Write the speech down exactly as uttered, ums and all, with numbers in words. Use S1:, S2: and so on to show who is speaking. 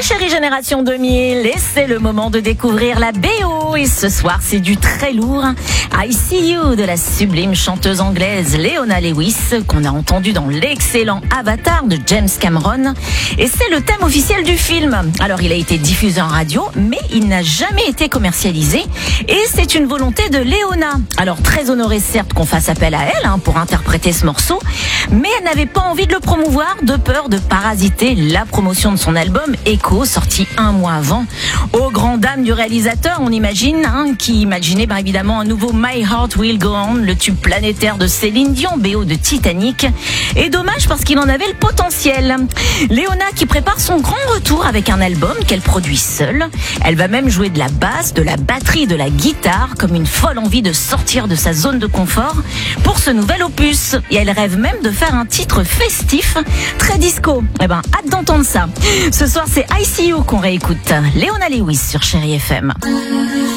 S1: Chérie Génération deux mille, et c'est le moment de découvrir la B O. Et ce soir, c'est du très lourd. I See You de la sublime chanteuse anglaise Leona Lewis, qu'on a entendu dans l'excellent Avatar de James Cameron. Et c'est le thème officiel du film. Alors, il a été diffusé en radio, mais il n'a jamais été commercialisé. Et c'est une volonté de Leona. Alors, très honorée certes qu'on fasse appel à elle hein, pour interpréter ce morceau, mais elle n'avait pas envie de le promouvoir de peur de parasiter la promotion de son album Echo, sorti un mois avant. Aux grandes dames du réalisateur, on imagine, hein, qui imaginait bah, évidemment un nouveau My Heart Will Go On, le tube planétaire de Céline Dion, B O de Titanic. Et dommage parce qu'il en avait le potentiel. Leona qui prépare son grand retour avec un album qu'elle produit seule. Elle va même jouer de la basse, de la batterie, de la guitare, comme une folle envie de sortir de sa zone de confort pour ce nouvel opus. Et elle rêve même de faire un titre festif, très disco. Eh ben, hâte d'entendre ça. Ce soir, c'est I See You qu'on réécoute. Leona Lewis sur Chérie F M.